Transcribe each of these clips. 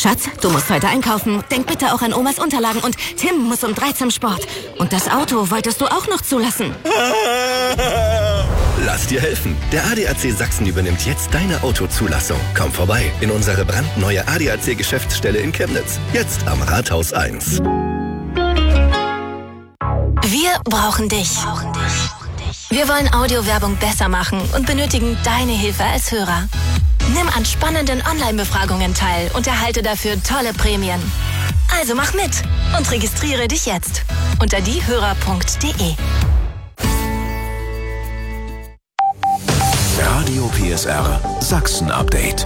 Schatz, du musst heute einkaufen. Denk bitte auch an Omas Unterlagen und Tim muss um 3 zum Sport. Und das Auto wolltest du auch noch zulassen. Lass dir helfen. Der ADAC Sachsen übernimmt jetzt deine Autozulassung. Komm vorbei in unsere brandneue ADAC-Geschäftsstelle in Chemnitz. Jetzt am Rathaus 1. Wir brauchen dich. Wir wollen Audiowerbung besser machen und benötigen deine Hilfe als Hörer. Nimm an spannenden Online-Befragungen teil und erhalte dafür tolle Prämien. Also mach mit und registriere dich jetzt unter diehörer.de. Radio PSR Sachsen Update.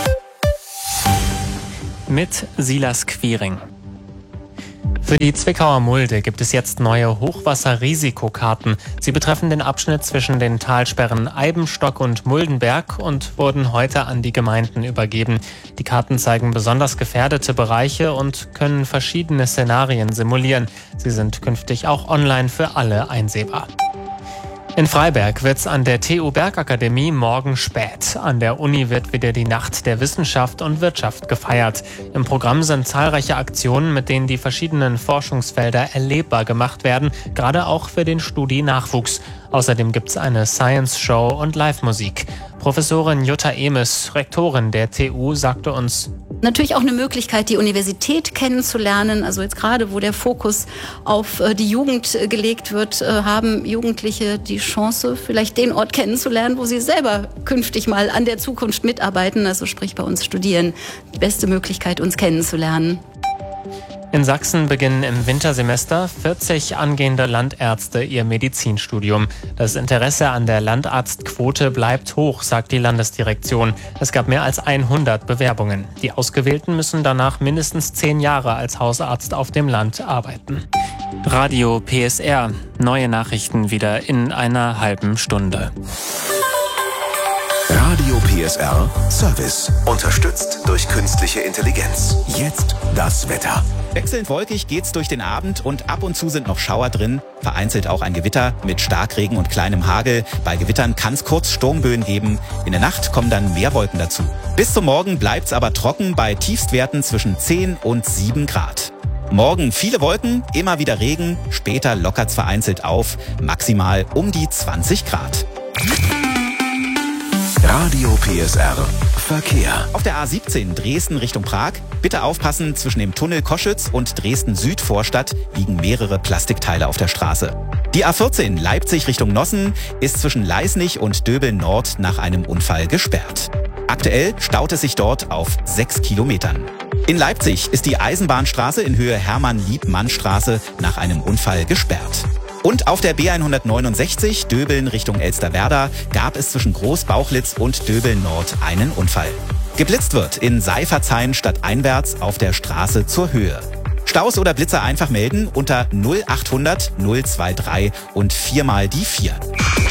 Mit Silas Quiring. Für die Zwickauer Mulde gibt es jetzt neue Hochwasserrisikokarten. Sie betreffen den Abschnitt zwischen den Talsperren Eibenstock und Muldenberg und wurden heute an die Gemeinden übergeben. Die Karten zeigen besonders gefährdete Bereiche und können verschiedene Szenarien simulieren. Sie sind künftig auch online für alle einsehbar. In Freiberg wird's an der TU Bergakademie morgen spät. An der Uni wird wieder die Nacht der Wissenschaft und Wirtschaft gefeiert. Im Programm sind zahlreiche Aktionen, mit denen die verschiedenen Forschungsfelder erlebbar gemacht werden, gerade auch für den Studi-Nachwuchs. Außerdem gibt's eine Science-Show und Live-Musik. Professorin Jutta Emes, Rektorin der TU, sagte uns: Natürlich auch eine Möglichkeit, die Universität kennenzulernen. Also jetzt gerade, wo der Fokus auf die Jugend gelegt wird, haben Jugendliche die Chance, vielleicht den Ort kennenzulernen, wo sie selber künftig mal an der Zukunft mitarbeiten. Also sprich bei uns studieren. Die beste Möglichkeit, uns kennenzulernen. In Sachsen beginnen im Wintersemester 40 angehende Landärzte ihr Medizinstudium. Das Interesse an der Landarztquote bleibt hoch, sagt die Landesdirektion. Es gab mehr als 100 Bewerbungen. Die Ausgewählten müssen danach mindestens 10 Jahre als Hausarzt auf dem Land arbeiten. Radio PSR. Neue Nachrichten wieder in einer halben Stunde. Radio PSR Service. Unterstützt durch künstliche Intelligenz. Jetzt das Wetter. Wechselnd wolkig geht's durch den Abend und ab und zu sind noch Schauer drin. Vereinzelt auch ein Gewitter mit Starkregen und kleinem Hagel. Bei Gewittern kann's kurz Sturmböen geben. In der Nacht kommen dann mehr Wolken dazu. Bis zum Morgen bleibt's aber trocken bei Tiefstwerten zwischen 10 und 7 Grad. Morgen viele Wolken, immer wieder Regen. Später lockert's vereinzelt auf. Maximal um die 20 Grad. Radio PSR Verkehr. Auf der A17 Dresden Richtung Prag. Bitte aufpassen, zwischen dem Tunnel Koschütz und Dresden-Südvorstadt liegen mehrere Plastikteile auf der Straße. Die A14 Leipzig Richtung Nossen ist zwischen Leisnig und Döbeln-Nord nach einem Unfall gesperrt. Aktuell staut es sich dort auf 6 Kilometern. In Leipzig ist die Eisenbahnstraße in Höhe Hermann-Liebmann-Straße nach einem Unfall gesperrt. Und auf der B169 Döbeln Richtung Elsterwerda gab es zwischen Großbauchlitz und Döbeln Nord einen Unfall. Geblitzt wird in Seifertshain stadteinwärts auf der Straße zur Höhe. Staus oder Blitzer einfach melden unter 0800 023 und 4 mal die 4.